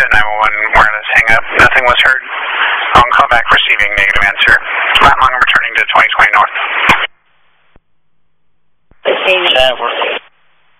to 911 wireless hang up. Nothing was heard. On callback receiving negative answer. Lat long returning to 2020 North. That works.